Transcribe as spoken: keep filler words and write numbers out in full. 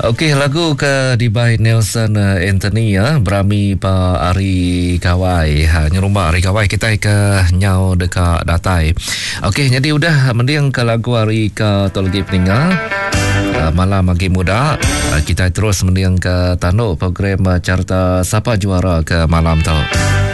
Okey, lagu ke di by Nelson uh, Anthony ya, berami pa Ari Kawai. Ha nyerumah Ari Kawai kita ke nyau dekat datai. Okey, jadi udah mending ke lagu Ari ke tolgi peninggal. Uh, malam lagi muda. Uh, kita terus mending ke tanuk program uh, carta siapa juara ke malam tu.